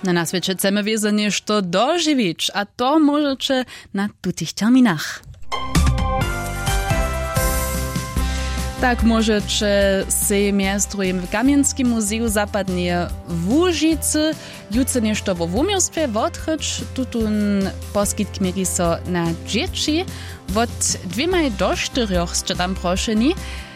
Na świecie chcemy wiedzeć nešto dożywić, a to możecie na tutych terminach. Tak możecie się miastrujem w Kamienskim Muzeum Zapadnie w Łużycy jutro nešto w umiostwie odkryć. Tutun poskitkmieri so na dzieci. Od 2 do 4 ste tam proszeni.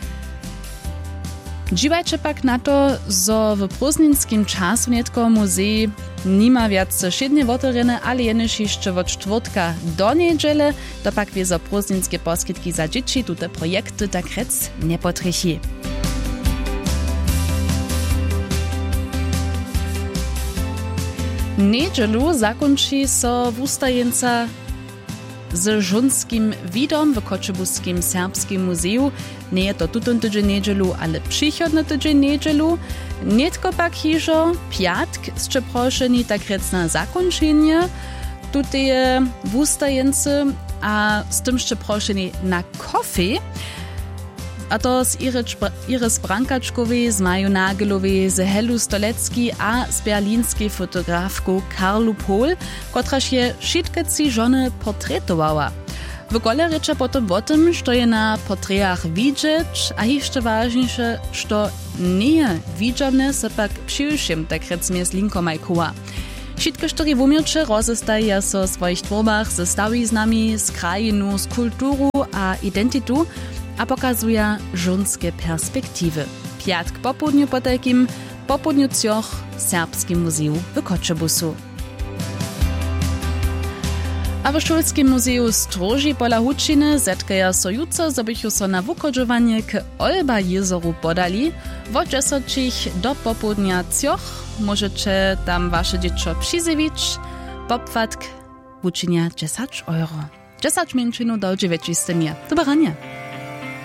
Dziwajcie pak na to, że w prózdninskim czasu netko muzej nima więcej siednie otworene, ale jenež jeszcze od czwartka do niedziele, to pak wiezo prózdninskie poskitki za dzieci, tute projekty tak rec nie potrechi. Niedzielu zakończy so wustajenca z żunskim widom w Koczebuskim Serbskim Muzeum. Nie je to tutun tydzień niedzielu, ale przychodny tydzień niedzielu. Nietko pak hižo piatk ste prošeni tak rec na zakończenie. Tutaj wustajency, a z tym ste prošeni na kofi. A to z Iris Brankačkowej, z Maju Nagelowej, z Helu Stolecki a z berlinskiej fotografku Karlu Pohl, kotraż je všetkeci žony portretowała. W kole reča potom o tym, što je na portretach widzieć, a jeszcze ważniejsze, što nie widziane, se pak przyjszym, tak rec mnie z linko majkuła. Všetko štyri wumiorče rozestaja so svojich tvorbach ze stawiznami, z krajinu, z kulturu a identitu, a pokazuje żonskie perspektywy. Piatk popołudniu po takim popołudniu cioch Serbskim Muzeum w Koczebusu. A w Szulskim Muzeum Stroži pola Hučiny zetkaja so jutro, zobychu so na wukodžovanie k Olba jezoru podali. Od 10 do popołudnia cioch możecie tam wasze dziecko przyzywić. Popłatk uczynia 10 euro. 10 mięczynów do 9 stanie. Do barania.